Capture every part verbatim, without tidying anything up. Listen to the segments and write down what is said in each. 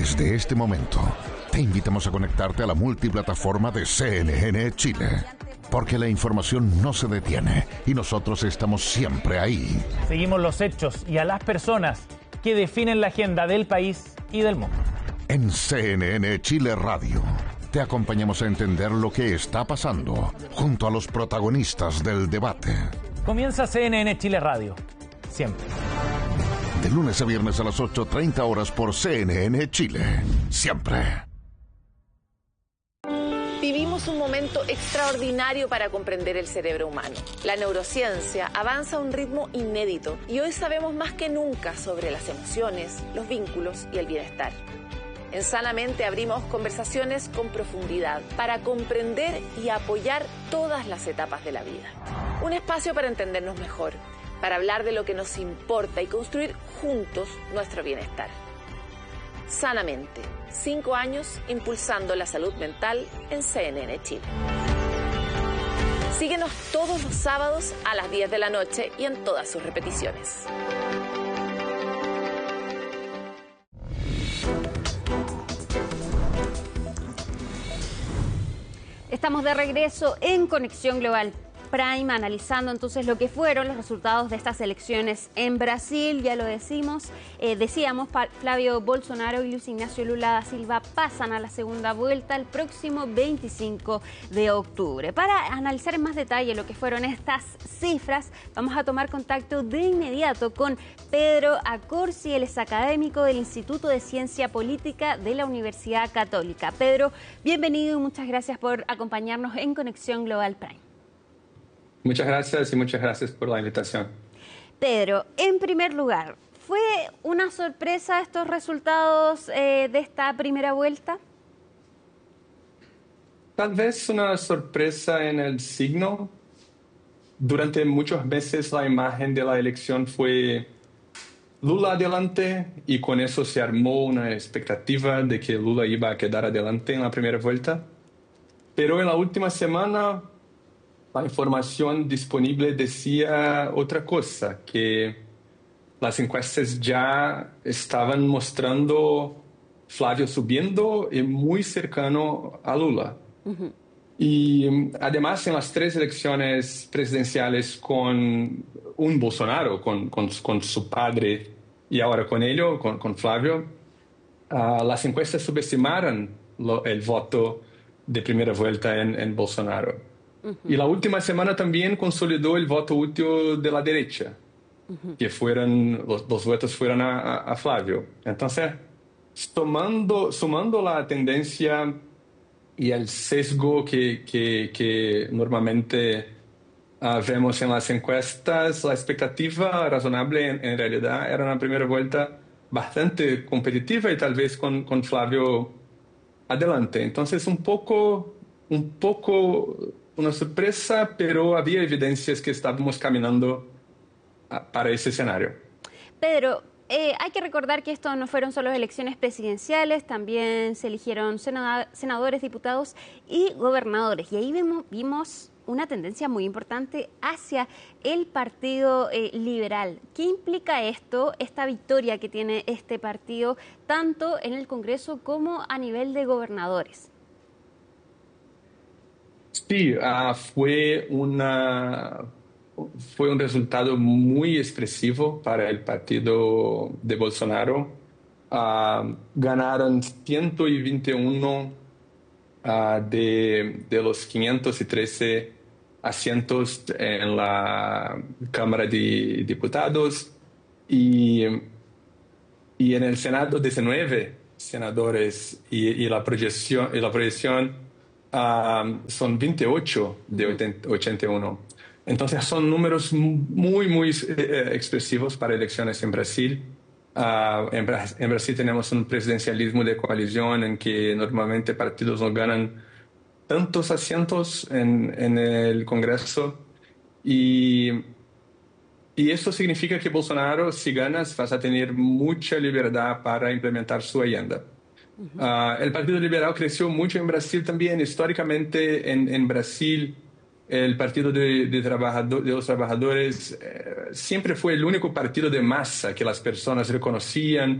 Desde este momento, te invitamos a conectarte a la multiplataforma de C N N Chile, porque la información no se detiene y nosotros estamos siempre ahí. Seguimos los hechos y a las personas que definen la agenda del país y del mundo. En C N N Chile Radio, te acompañamos a entender lo que está pasando junto a los protagonistas del debate. Comienza C N N Chile Radio, siempre. De lunes a viernes a las ocho treinta horas por C N N Chile, siempre. Vivimos un momento extraordinario para comprender el cerebro humano. La neurociencia avanza a un ritmo inédito y hoy sabemos más que nunca sobre las emociones, los vínculos y el bienestar. En Sanamente abrimos conversaciones con profundidad para comprender y apoyar todas las etapas de la vida. Un espacio para entendernos mejor, para hablar de lo que nos importa y construir juntos nuestro bienestar. Sanamente, cinco años impulsando la salud mental en C N N Chile. Síguenos todos los sábados a las diez de la noche y en todas sus repeticiones. Estamos de regreso en Conexión Global Prime, analizando entonces lo que fueron los resultados de estas elecciones en Brasil. Ya lo decimos, eh, decíamos, Flavio Bolsonaro y Luis Ignacio Lula da Silva pasan a la segunda vuelta el próximo veinticinco de octubre. Para analizar en más detalle lo que fueron estas cifras, vamos a tomar contacto de inmediato con Pedro Accorsi, él es académico del Instituto de Ciencia Política de la Universidad Católica. Pedro, bienvenido y muchas gracias por acompañarnos en Conexión Global Prime. Muchas gracias y muchas gracias por la invitación. Pedro, en primer lugar, ¿fue una sorpresa estos resultados eh, de esta primera vuelta? Tal vez una sorpresa en el signo. Durante muchos meses la imagen de la elección fue Lula adelante y con eso se armó una expectativa de que Lula iba a quedar adelante en la primera vuelta. Pero en la última semana la información disponible decía otra cosa, que las encuestas ya estaban mostrando Flavio subiendo y muy cercano a Lula. Uh-huh. Y además en las tres elecciones presidenciales con un Bolsonaro, con, con, con su padre y ahora con ello, con, con Flavio, uh, las encuestas subestimaron lo, el voto de primera vuelta en, en Bolsonaro. Uh-huh. Y la última semana también consolidó el voto útil de la derecha, uh-huh. que fueron, los, los votos fueron a, a, a Flavio. Entonces, sumando, sumando la tendencia y el sesgo que, que, que normalmente uh, vemos en las encuestas, la expectativa razonable en, en realidad era una primera vuelta bastante competitiva y tal vez con, con Flavio adelante. Entonces, un poco, un poco una sorpresa, pero había evidencias que estábamos caminando a, para ese escenario. Pedro, eh, hay que recordar que esto no fueron solo elecciones presidenciales, también se eligieron senadores, senadores, diputados y gobernadores. Y ahí vimos, vimos una tendencia muy importante hacia el Partido eh, Liberal. ¿Qué implica esto, esta victoria que tiene este partido, tanto en el Congreso como a nivel de gobernadores? Sí, uh, fue, una, fue un resultado muy expresivo para el partido de Bolsonaro. Uh, ganaron ciento veintiuno uh, de, de los quinientos trece asientos en la Cámara de Diputados y, y en el Senado diecinueve senadores y, y la proyección, y la proyección Uh, son veintiocho de ochenta y uno. Entonces son números muy, muy eh, expresivos para elecciones en Brasil. Uh, en, Bra en Brasil tenemos un presidencialismo de coalición en que normalmente partidos no ganan tantos asientos en, en el Congreso. Y, y eso significa que Bolsonaro, si ganas, vas a tener mucha libertad para implementar su agenda. Uh, el Partido Liberal creció mucho en Brasil también. Históricamente en, en Brasil el Partido de, de, trabajador, de los Trabajadores eh, siempre fue el único partido de masa que las personas reconocían,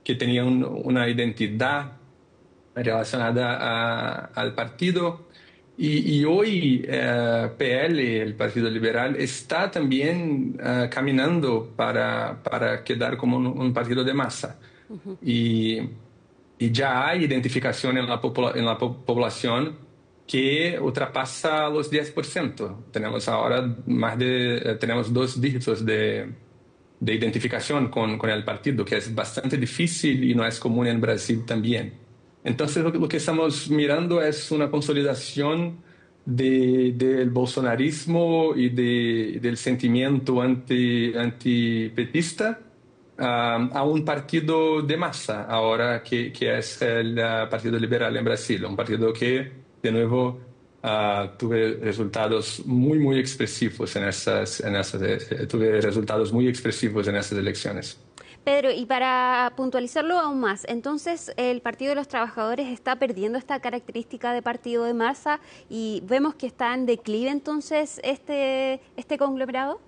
que tenía un, una identidad relacionada a, al partido. Y, y hoy eh, P L, el Partido Liberal, está también eh, caminando para, para quedar como un, un partido de masa. Uh-huh. Y, y ya hay identificación en la, popula- en la po- población que ultrapasa los diez por ciento. Tenemos ahora más de, eh, tenemos dos dígitos de, de identificación con, con el partido, que es bastante difícil y no es común en Brasil también. Entonces, lo que, lo que estamos mirando es una consolidación de, del bolsonarismo y de, del sentimiento anti, antipetista uh, a un partido de masa, ahora que, que es el uh, Partido Liberal en Brasil, un partido que, de nuevo, uh, tuve resultados muy, muy expresivos en esas, en esas, eh, tuve resultados muy expresivos en esas elecciones. Pedro, y para puntualizarlo aún más, entonces el Partido de los Trabajadores está perdiendo esta característica de partido de masa y vemos que está en declive entonces este, este conglomerado.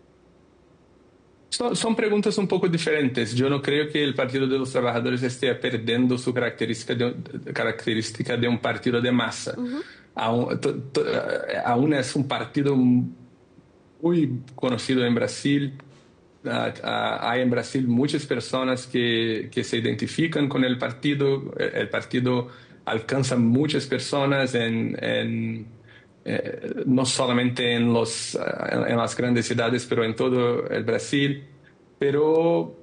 Son, son preguntas un poco diferentes. Yo no creo que el Partido de los Trabajadores esté perdiendo su característica de, característica de un partido de masa. Uh-huh. Aún, to, to, aún es un partido muy conocido en Brasil. Uh, uh, hay en Brasil muchas personas que, que se identifican con el partido. El partido alcanza muchas personas en, en, eh, no solamente en, los, uh, en, en las grandes ciudades, pero en todo el Brasil. Pero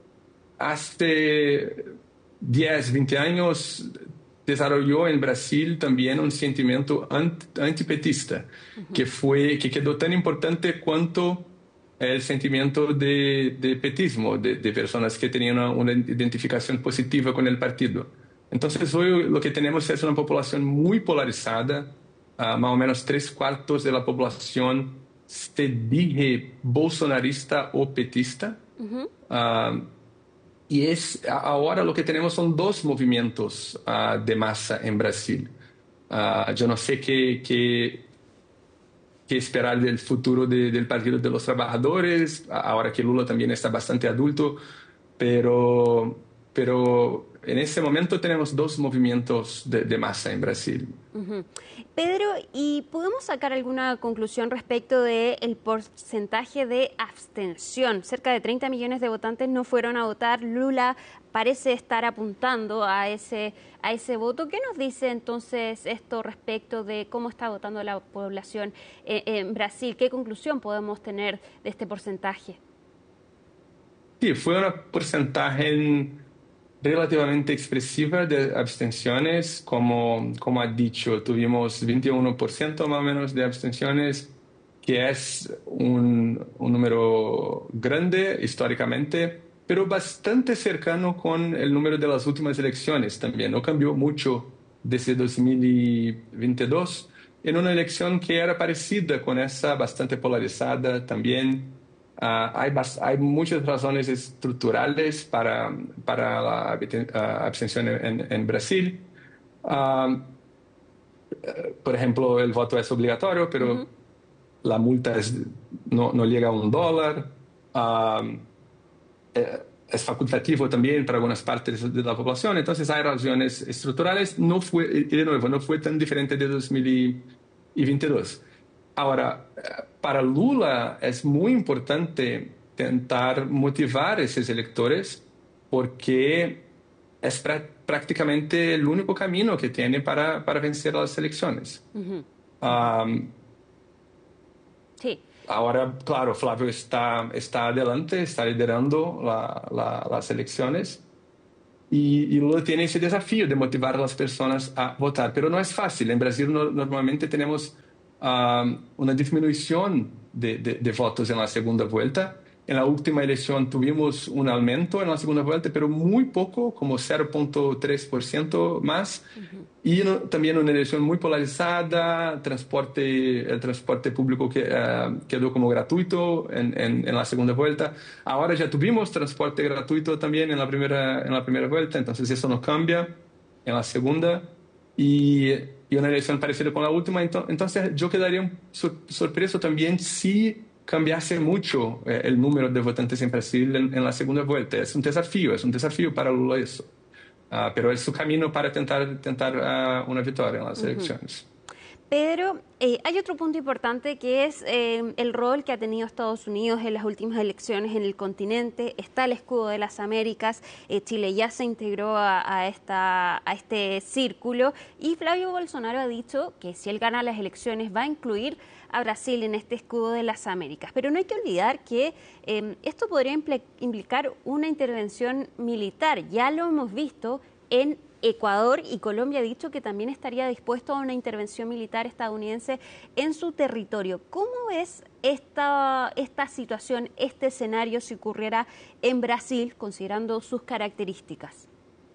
hace diez, veinte años desarrolló en Brasil también un sentimiento ant, antipetista, uh-huh. que, fue, que quedó tan importante cuanto el sentimiento de, de petismo, de, de personas que tenían una, una identificación positiva con el partido. Entonces hoy lo que tenemos es una población muy polarizada, uh, más o menos tres cuartos de la población se dice bolsonarista o petista. Uh-huh. uh, y es, ahora lo que tenemos son dos movimientos uh, de masa en Brasil. Uh, yo no sé qué... qué que esperar del futuro de, del Partido de los Trabajadores, ahora que Lula también está bastante adulto, pero, pero en este momento tenemos dos movimientos de, de masa en Brasil. Uh-huh. Pedro, ¿y podemos sacar alguna conclusión respecto del porcentaje de abstención? Cerca de treinta millones de votantes no fueron a votar. Lula parece estar apuntando a ese, a ese voto. ¿Qué nos dice entonces esto respecto de cómo está votando la población eh, en Brasil? ¿Qué conclusión podemos tener de este porcentaje? Sí, fue un porcentaje relativamente expresiva de abstenciones. Como, como ha dicho, tuvimos veintiuno por ciento más o menos de abstenciones, que es un, un número grande históricamente, pero bastante cercano con el número de las últimas elecciones también. No cambió mucho desde dos mil veintidós, en una elección que era parecida con esa, bastante polarizada también. Uh, hay, hay muchas razones estructurales para, para la uh, abstención en, en Brasil. Uh, por ejemplo, el voto es obligatorio, pero uh-huh. la multa es, no, no llega a un dólar. Uh, es facultativo también para algunas partes de la población. Entonces hay razones estructurales. No fue, y de nuevo, no fue tan diferente de dos mil veintidós. Ahora, para Lula es muy importante intentar motivar a esos electores porque es pr- prácticamente el único camino que tiene para, para vencer las elecciones. Uh-huh. Um, sí. Ahora, claro, Flávio está, está adelante, está liderando la, la, las elecciones y, y Lula tiene ese desafío de motivar a las personas a votar, pero no es fácil. En Brasil no, normalmente tenemos Uh, una disminución de, de, de votos en la segunda vuelta. En la última elección tuvimos un aumento en la segunda vuelta, pero muy poco, como cero punto tres por ciento más. Uh-huh. Y no, también una elección muy polarizada, transporte, el transporte público que, uh, quedó como gratuito en, en, en la segunda vuelta. Ahora ya tuvimos transporte gratuito también en la primera, en la primera vuelta, entonces eso no cambia en la segunda. Y... y una elección parecida con la última. Entonces yo quedaría sor sorpreso también si cambiase mucho eh, el número de votantes en Brasil en, en la segunda vuelta. Es un desafío, es un desafío para Lula eso. Uh, pero es su camino para tentar, tentar uh, una victoria en las uh-huh. elecciones. Pedro, eh, hay otro punto importante que es eh, el rol que ha tenido Estados Unidos en las últimas elecciones en el continente. Está el escudo de las Américas, eh, Chile ya se integró a, a, esta, a este círculo y Flavio Bolsonaro ha dicho que si él gana las elecciones va a incluir a Brasil en este escudo de las Américas. Pero no hay que olvidar que eh, esto podría implicar una intervención militar. Ya lo hemos visto en Ecuador y Colombia ha dicho que también estaría dispuesto a una intervención militar estadounidense en su territorio. ¿Cómo es esta, esta situación, este escenario si ocurriera en Brasil, considerando sus características?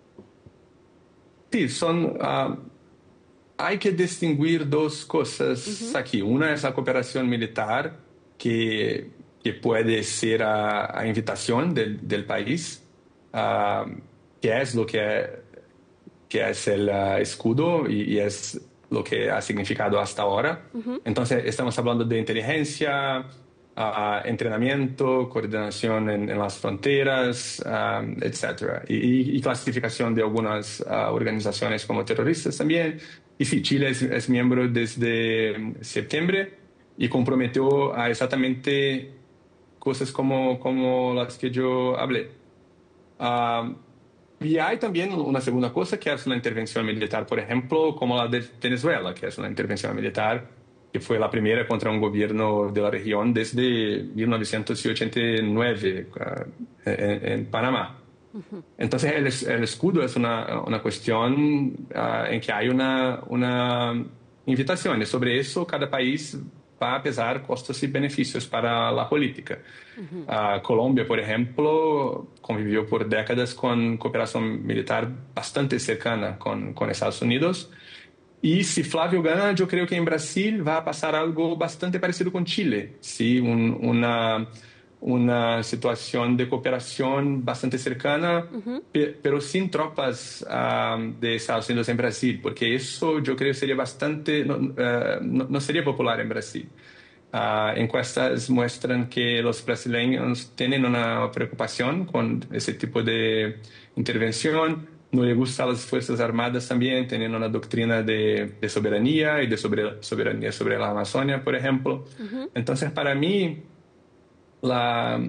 Sí, son... Uh... Hay que distinguir dos cosas uh-huh. aquí. Una es la cooperación militar, que, que puede ser a, a invitación del, del país, uh, que es lo que, que es el uh, escudo y, y es lo que ha significado hasta ahora. Uh-huh. Entonces, estamos hablando de inteligencia, uh, entrenamiento, coordinación en, en las fronteras, um, etcétera. Y, y clasificación de algunas uh, organizaciones como terroristas también. Y sí, Chile es, es miembro desde septiembre y comprometió a exactamente cosas como, como las que yo hablé. Uh, y hay también una segunda cosa, que es una intervención militar, por ejemplo, como la de Venezuela, que es una intervención militar que fue la primera contra un gobierno de la región desde mil novecientos ochenta y nueve uh, en, en Panamá. Entonces, el, el escudo es una, una cuestión uh, en que hay una, una invitación. Y sobre eso, cada país va a pesar costos y beneficios para la política. Uh-huh. Uh, Colombia, por ejemplo, convivió por décadas con cooperación militar bastante cercana con, con Estados Unidos. Y si Flavio gana, yo creo que en Brasil va a pasar algo bastante parecido con Chile. ¿Sí? Un, una... una situación de cooperación bastante cercana, uh-huh. pe- pero sin tropas uh, de Estados Unidos en Brasil, porque eso yo creo sería bastante, no, uh, no, no sería popular en Brasil. Uh, encuestas muestran que los brasileños tienen una preocupación con ese tipo de intervención, no les gustan las Fuerzas Armadas también, tienen una doctrina de, de soberanía y de sobre, soberanía sobre la Amazonia, por ejemplo. Uh-huh. Entonces, para mí, La,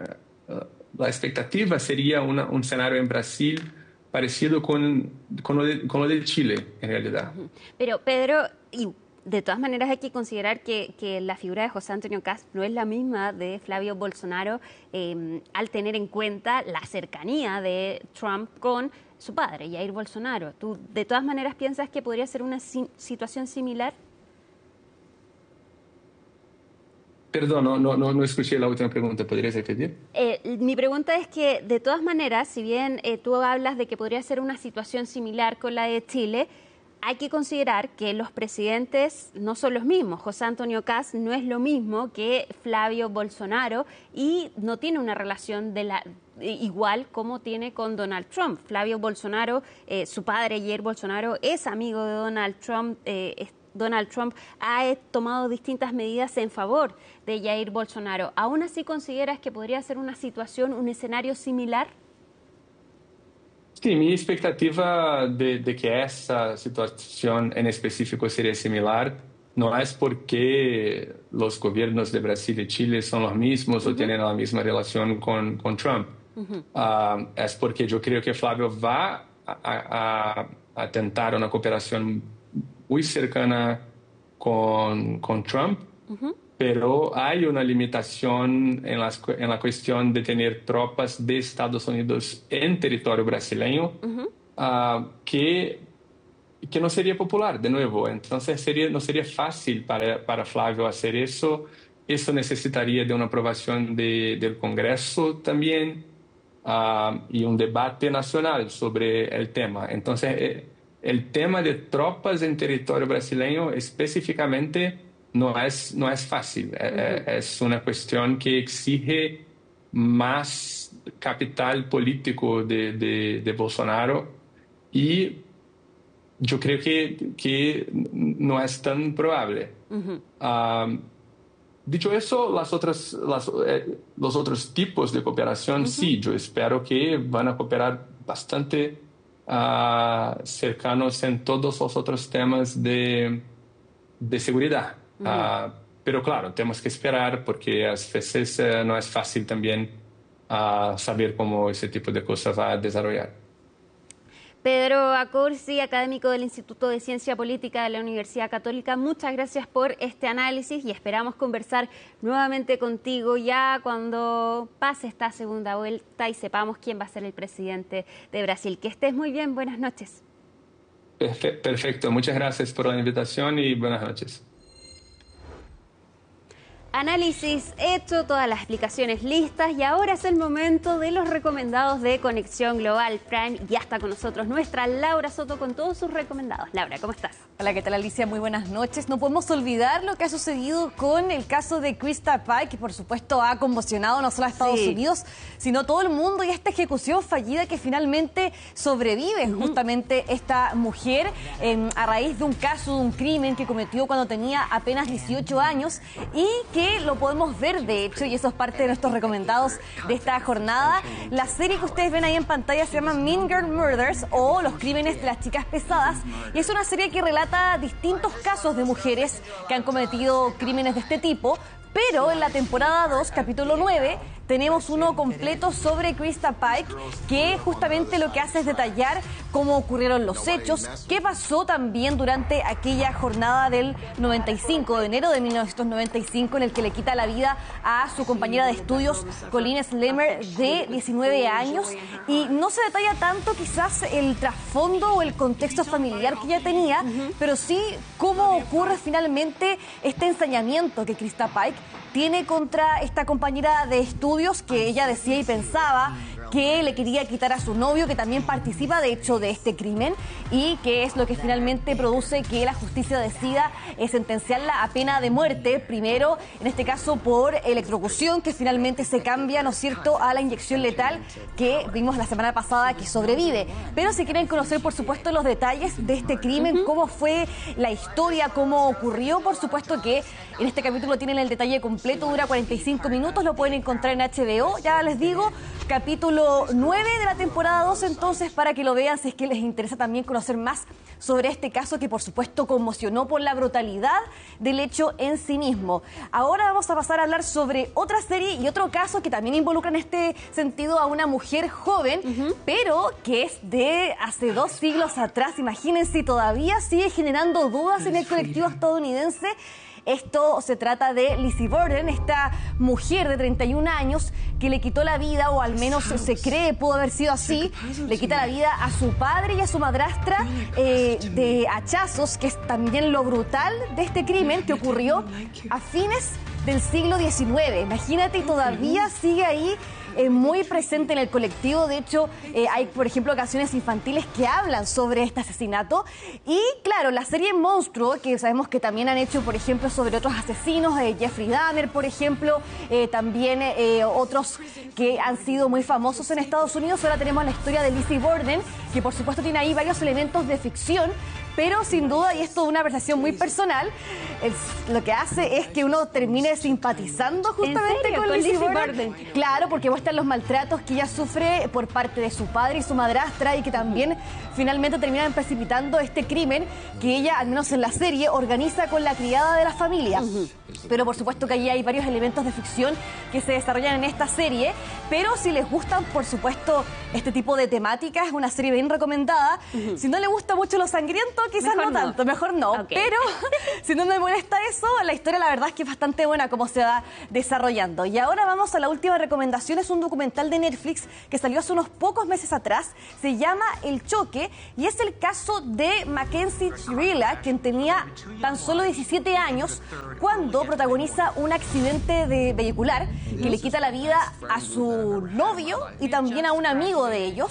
la expectativa sería una, un escenario en Brasil parecido con, con, lo de, con lo de Chile, en realidad. Pero, Pedro, y de todas maneras hay que considerar que, que la figura de José Antonio Kast no es la misma de Flavio Bolsonaro, eh, al tener en cuenta la cercanía de Trump con su padre, Jair Bolsonaro. ¿Tú de todas maneras piensas que podría ser una si- situación similar? Perdón, no, no, no escuché la última pregunta. ¿Podrías repetir? Eh, mi pregunta es que, de todas maneras, si bien eh, tú hablas de que podría ser una situación similar con la de Chile, hay que considerar que los presidentes no son los mismos. José Antonio Kast no es lo mismo que Flavio Bolsonaro y no tiene una relación de la, igual como tiene con Donald Trump. Flavio Bolsonaro, eh, su padre Jair Bolsonaro, es amigo de Donald Trump. Eh, Donald Trump ha tomado distintas medidas en favor de Jair Bolsonaro. ¿Aún así consideras que podría ser una situación, un escenario similar? Sí, mi expectativa de, de que esa situación en específico sería similar no es porque los gobiernos de Brasil y Chile son los mismos uh-huh. o tienen la misma relación con, con Trump. Uh-huh. Uh, es porque yo creo que Flavio va a, a, a tentar una cooperación muy cercana con, con Trump, uh-huh. pero hay una limitación en, las, en la cuestión de tener tropas de Estados Unidos en territorio brasileño uh-huh. uh, que, que no sería popular, de nuevo. Entonces sería, no sería fácil para, para Flavio hacer eso. Eso necesitaría de una aprobación de, del Congreso también uh, y un debate nacional sobre el tema. Entonces, eh, el tema de tropas en territorio brasileño específicamente no es, no es fácil. Uh-huh. Es una cuestión que exige más capital político de, de, de Bolsonaro y yo creo que, que no es tan probable. Uh-huh. Um, Dicho eso, las otras, las, eh, los otros tipos de cooperación, uh-huh. sí, yo espero que van a cooperar bastante uh, cercanos en todos los otros temas de, de seguridad. Uh-huh. Uh, pero claro, tenemos que esperar porque a veces uh, no es fácil también uh, saber cómo ese tipo de cosas va a desarrollar. Pedro Acursi, académico del Instituto de Ciencia Política de la Universidad Católica, muchas gracias por este análisis y esperamos conversar nuevamente contigo ya cuando pase esta segunda vuelta y sepamos quién va a ser el presidente de Brasil. Que estés muy bien, buenas noches. Perfecto, muchas gracias por la invitación y buenas noches. Análisis hecho, todas las explicaciones listas y ahora es el momento de los recomendados de Conexión Global Prime. Ya está con nosotros nuestra Laura Soto con todos sus recomendados. Laura, ¿cómo estás? Hola, ¿qué tal, Alicia? Muy buenas noches. No podemos olvidar lo que ha sucedido con el caso de Krista Paik, que por supuesto ha conmocionado no solo a Estados sí. Unidos, sino todo el mundo, y esta ejecución fallida que finalmente sobrevive uh-huh. justamente esta mujer eh, a raíz de un caso, de un crimen que cometió cuando tenía apenas dieciocho años y que lo podemos ver, de hecho, y eso es parte de nuestros recomendados de esta jornada. La serie que ustedes ven ahí en pantalla se llama Mean Girl Murders o Los Crímenes de las Chicas Pesadas, y es una serie que relata distintos casos de mujeres que han cometido crímenes de este tipo, pero en la temporada dos, capítulo nueve, tenemos uno completo sobre Krista Paik, que justamente lo que hace es detallar cómo ocurrieron los hechos, qué pasó también durante aquella jornada del noventa y cinco, de enero de mil novecientos noventa y cinco, en el que le quita la vida a su compañera de estudios, Colleen Slemmer, de diecinueve años, y no se detalla tanto quizás el trasfondo o el contexto familiar que ella tenía, pero sí cómo ocurre finalmente este ensañamiento que Krista Paik tiene contra esta compañera de estudios, que ella decía y pensaba que le quería quitar a su novio, que también participa de hecho de este crimen, y que es lo que finalmente produce que la justicia decida eh, sentenciarla a pena de muerte, primero en este caso por electrocución, que finalmente se cambia, ¿no es cierto?, a la inyección letal que vimos la semana pasada que sobrevive. Pero si quieren conocer por supuesto los detalles de este crimen, uh-huh. cómo fue la historia, cómo ocurrió, por supuesto que en este capítulo tienen el detalle completo, dura cuarenta y cinco minutos, lo pueden encontrar en H B O, ya les digo, capítulo nueve de la temporada dos, entonces, para que lo vean si es que les interesa también conocer más sobre este caso que por supuesto conmocionó por la brutalidad del hecho en sí mismo. Ahora vamos a pasar a hablar sobre otra serie y otro caso que también involucra en este sentido a una mujer joven, uh-huh. pero que es de hace dos siglos atrás. Imagínense, y todavía sigue generando dudas en el colectivo estadounidense. Esto se trata de Lizzie Borden, esta mujer de treinta y un años que le quitó la vida, o al menos se cree pudo haber sido así, le quita la vida a su padre y a su madrastra eh, de hachazos, que es también lo brutal de este crimen que ocurrió a fines del siglo diecinueve. Imagínate, y todavía sigue ahí Eh, muy presente en el colectivo. De hecho, eh, hay, por ejemplo, canciones infantiles que hablan sobre este asesinato. Y, claro, la serie Monstruo, que sabemos que también han hecho, por ejemplo, sobre otros asesinos, eh, Jeffrey Dahmer, por ejemplo, eh, también eh, otros que han sido muy famosos en Estados Unidos. Ahora tenemos la historia de Lizzie Borden, que, por supuesto, tiene ahí varios elementos de ficción, pero sin duda, y esto es una apreciación muy personal, es, lo que hace es que uno termine simpatizando justamente con, con Lizzie Borden. Borden. Claro, porque muestran los maltratos que ella sufre por parte de su padre y su madrastra, y que también finalmente terminan precipitando este crimen que ella, al menos en la serie, organiza con la criada de la familia. Uh-huh. Pero por supuesto que allí hay varios elementos de ficción que se desarrollan en esta serie, pero si les gustan, por supuesto, este tipo de temáticas, es una serie bien recomendada. Uh-huh. Si no les gusta mucho lo sangriento, quizás mejor no tanto, no. mejor no, okay. Pero si no me molesta eso, la historia la verdad es que es bastante buena como se va desarrollando. Y ahora vamos a la última recomendación, es un documental de Netflix que salió hace unos pocos meses atrás, se llama El Choque, y es el caso de Mackenzie Chirila, quien tenía tan solo diecisiete años cuando protagoniza un accidente de vehicular que le quita la vida a su novio y también a un amigo de ellos,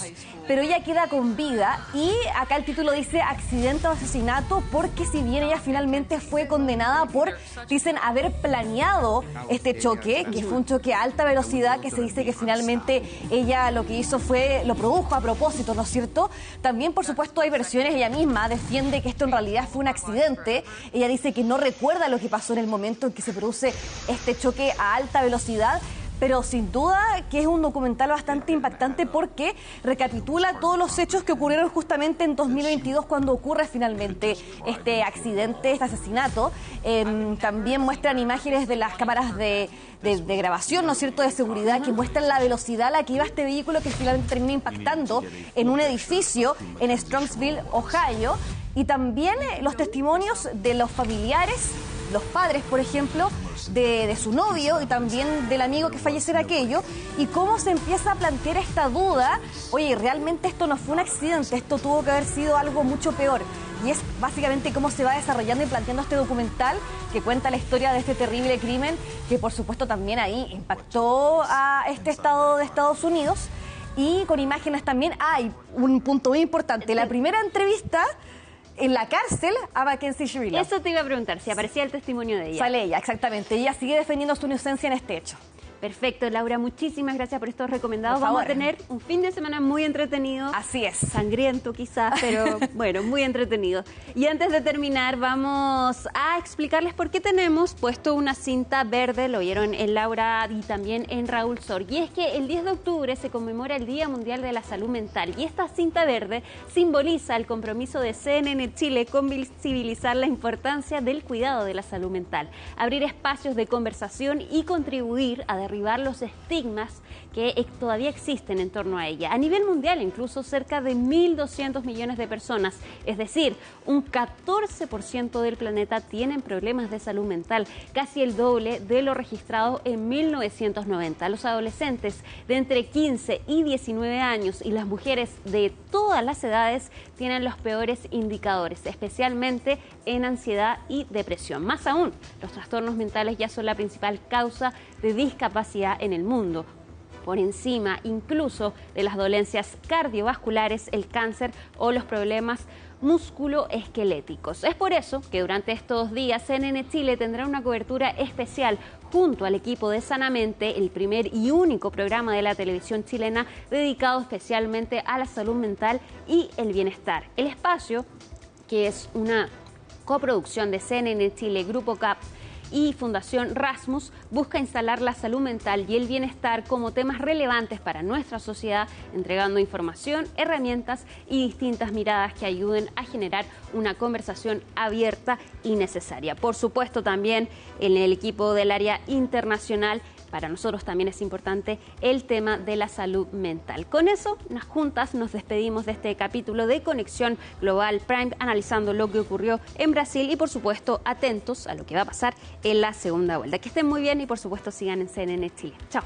pero ella queda con vida y acá el título dice accidente o asesinato porque si bien ella finalmente fue condenada por, dicen, haber planeado este choque, que fue un choque a alta velocidad, que se dice que finalmente ella lo que hizo fue, lo produjo a propósito, ¿no es cierto? También, por supuesto, hay versiones, ella misma defiende que esto en realidad fue un accidente, ella dice que no recuerda lo que pasó en el momento en que se produce este choque a alta velocidad. Pero sin duda que es un documental bastante impactante porque recapitula todos los hechos que ocurrieron justamente en dos mil veintidós cuando ocurre finalmente este accidente, este asesinato. Eh, también muestran imágenes de las cámaras de, de, de grabación, ¿no es cierto?, de seguridad, que muestran la velocidad a la que iba este vehículo que finalmente termina impactando en un edificio en Strongsville, Ohio. Y también eh, los testimonios de los familiares, los padres, por ejemplo, de, de su novio y también del amigo que falleció en aquello, y cómo se empieza a plantear esta duda, oye, realmente esto no fue un accidente, esto tuvo que haber sido algo mucho peor. Y es básicamente cómo se va desarrollando y planteando este documental que cuenta la historia de este terrible crimen, que por supuesto también ahí impactó a este estado de Estados Unidos, y con imágenes también. Hay un punto muy importante, la primera entrevista en la cárcel a Mackenzie Shirley. Eso te iba a preguntar, si aparecía el testimonio de ella. Sale ella, exactamente. Ella sigue defendiendo su inocencia en este hecho. Perfecto, Laura, muchísimas gracias por estos recomendados. Por Vamos favor. a tener un fin de semana muy entretenido. Así es. Sangriento quizás, pero bueno, muy entretenido. Y antes de terminar, vamos a explicarles por qué tenemos puesto una cinta verde, lo vieron en Laura y también en Raúl Sor. Y es que el diez de octubre se conmemora el Día Mundial de la Salud Mental. Y esta cinta verde simboliza el compromiso de C N N Chile con visibilizar la importancia del cuidado de la salud mental, abrir espacios de conversación y contribuir a derribar los estigmas que todavía existen en torno a ella. A nivel mundial, incluso cerca de mil doscientos millones de personas, es decir, un catorce por ciento del planeta tienen problemas de salud mental, casi el doble de lo registrado en mil novecientos noventa. Los adolescentes de entre quince y diecinueve años y las mujeres de todas las edades tienen los peores indicadores, especialmente en ansiedad y depresión. Más aún, los trastornos mentales ya son la principal causa de discapacidad en el mundo, por encima incluso de las dolencias cardiovasculares, el cáncer o los problemas musculoesqueléticos. Es por eso que durante estos días C N N Chile tendrá una cobertura especial junto al equipo de Sanamente, el primer y único programa de la televisión chilena dedicado especialmente a la salud mental y el bienestar. El espacio, que es una coproducción de C N N Chile, Grupo C A P y Fundación Rasmus, busca instalar la salud mental y el bienestar como temas relevantes para nuestra sociedad, entregando información, herramientas y distintas miradas que ayuden a generar una conversación abierta y necesaria. Por supuesto, también en el equipo del área internacional, para nosotros también es importante el tema de la salud mental. Con eso, unas juntas nos despedimos de este capítulo de Conexión Global Prime, analizando lo que ocurrió en Brasil y, por supuesto, atentos a lo que va a pasar en la segunda vuelta. Que estén muy bien y, por supuesto, sigan en C N N Chile. Chao.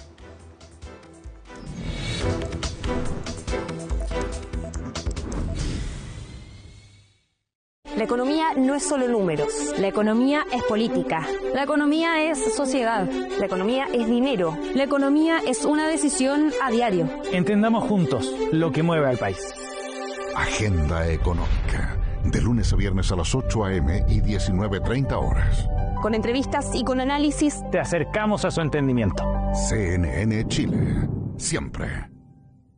La economía no es solo números. La economía es política. La economía es sociedad. La economía es dinero. La economía es una decisión a diario. Entendamos juntos lo que mueve al país. Agenda Económica. De lunes a viernes a las ocho a eme y diecinueve treinta horas. Con entrevistas y con análisis. Te acercamos a su entendimiento. C N N Chile. Siempre